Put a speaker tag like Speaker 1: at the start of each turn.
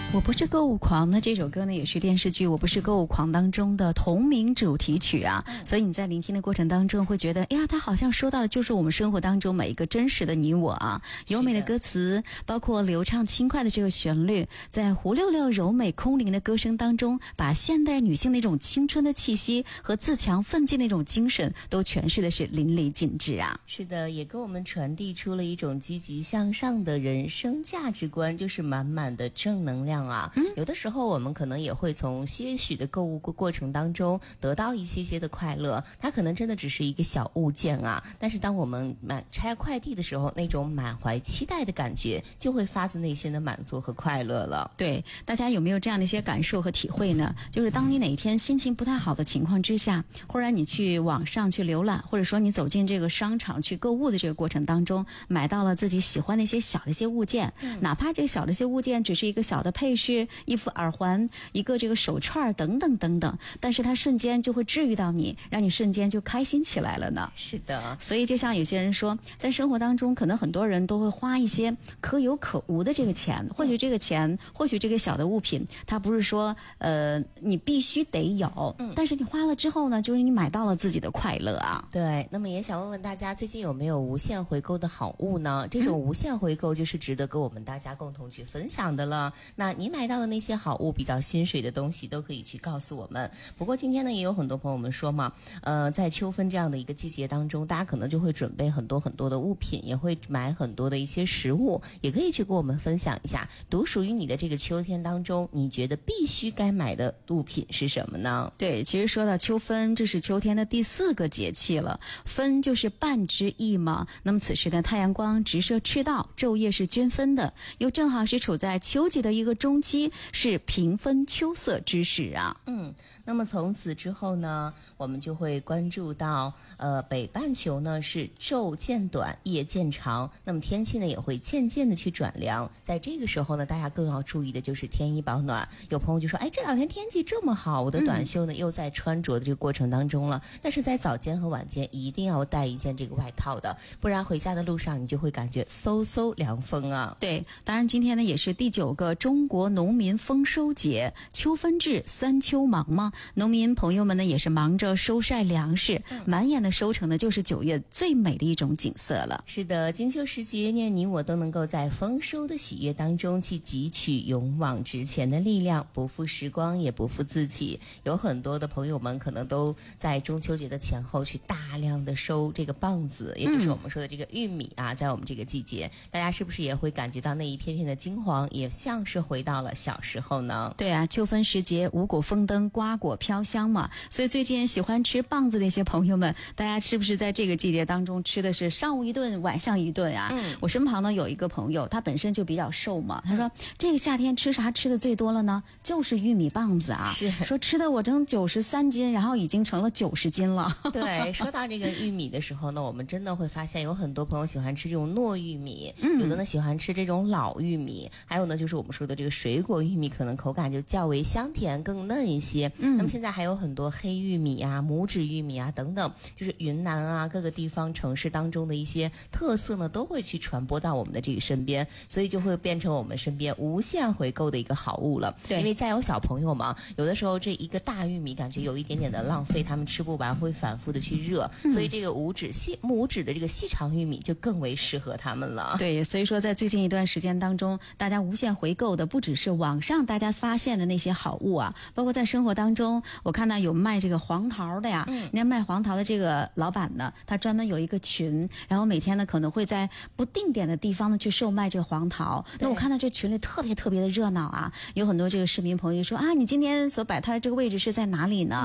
Speaker 1: 我不是购物狂呢，这首歌呢也是电视剧《我不是购物狂》当中的同名主题曲啊，所以你在聆听的过程当中会觉得，哎呀，它好像说到的就是我们生活当中每一个真实的你我啊。优美的歌词，包括流畅轻快的这个旋律，在胡六六柔美空灵的歌声当中，把现代女性那种青春的气息和自强奋进那种精神都诠释的是淋漓尽致啊。
Speaker 2: 是的，也给我们传递出了一种积极向上的人生价值观，就是满满的正能量啊。有的时候我们可能也会从些许的购物过程当中得到一些的快乐，它可能真的只是一个小物件啊，但是当我们拆快递的时候，那种满怀期待的感觉就会发自内心的满足和快乐了。
Speaker 1: 对，大家有没有这样的一些感受和体会呢？就是当你哪一天心情不太好的情况之下，忽然你去网上去浏览，或者说你走进这个商场去购物的这个过程当中，买到了自己喜欢的一些小的一些物件，哪怕这个小的一些物件只是一个小的配饰，一副耳环，一个这个手串等等等等，但是它瞬间就会治愈到你，让你瞬间就开心起来了呢。
Speaker 2: 是的，
Speaker 1: 所以就像有些人说，在生活当中可能很多人都会花一些可有可无的这个钱，或许这个钱，或许这个小的物品，它不是说你必须得有，但是你花了之后呢，就是你买到了自己的快乐啊。
Speaker 2: 对，那么也想问问大家，最近有没有无限回购的好物呢？这种无限回购就是值得跟我们大家共同去分享的了。那你买到的那些好物，比较心水的东西都可以去告诉我们。不过今天呢，也有很多朋友们说嘛，在秋分这样的一个季节当中，大家可能就会准备很多很多的物品，也会买很多的一些食物，也可以去跟我们分享一下，独属于你的这个秋天当中，你觉得必须该买的物品是什么呢？
Speaker 1: 对，其实说到秋分，这是秋天的第4个节气了。分就是半之意嘛，那么此时的太阳光直射赤道，昼夜是均分的，又正好是处在秋季的一个中期，是平分秋色之时啊。
Speaker 2: 那么从此之后呢，我们就会关注到北半球呢是昼渐短夜渐长，那么天气呢也会渐渐的去转凉。在这个时候呢，大家更要注意的就是添衣保暖。有朋友就说，哎，这2天天气这么好，我的短袖呢又在穿着的这个过程当中了，但是在早间和晚间一定要带一件这个外套的，不然回家的路上你就会感觉嗖凉风啊。
Speaker 1: 对，当然今天呢也是第9个中国农民丰收节，秋分至3秋忙嘛，农民朋友们呢也是忙着收晒粮食，满眼的收成呢就是9月最美的一种景色了。
Speaker 2: 是的，金秋时节，愿你我都能够在丰收的喜悦当中去汲取勇往直前的力量，不负时光也不负自己。有很多的朋友们可能都在中秋节的前后去大量的收这个棒子，也就是我们说的这个玉米啊，在我们这个季节，大家是不是也会感觉到那一片片的金黄，也像是回到了小时候呢？
Speaker 1: 对啊，秋分时节，五谷丰登，瓜果飘香嘛，所以最近喜欢吃棒子的一些朋友们，大家是不是在这个季节当中吃的是上午一顿晚上一顿啊？我身旁呢有一个朋友，他本身就比较瘦嘛，他说这个夏天吃啥吃的最多了呢？就是玉米棒子啊，
Speaker 2: 是
Speaker 1: 说吃的我整93斤，然后已经成了90斤了。
Speaker 2: 对，说到这个玉米的时候呢，我们真的会发现有很多朋友喜欢吃这种糯玉米，有的呢喜欢吃这种老玉米，还有呢就是我们说的这个水果玉米，可能口感就较为香甜更嫩一些。那么现在还有很多黑玉米啊、拇指玉米啊等等，就是云南啊各个地方城市当中的一些特色呢，都会去传播到我们的这个身边，所以就会变成我们身边无限回购的一个好物了。
Speaker 1: 对，
Speaker 2: 因为家有小朋友嘛，有的时候这一个大玉米感觉有一点点的浪费，他们吃不完会反复的去热，所以这个拇指的这个细长玉米就更为适合他们了。
Speaker 1: 对，所以说在最近一段时间当中，大家无限回购的不只是网上大家发现的那些好物啊，包括在生活当中，我看到有卖这个黄桃的呀，人家卖黄桃的这个老板呢，他专门有一个群，然后每天呢可能会在不定点的地方呢去售卖这个黄桃。那我看到这群里特别的热闹啊，有很多这个市民朋友说啊，你今天所摆摊的这个位置是在哪里呢？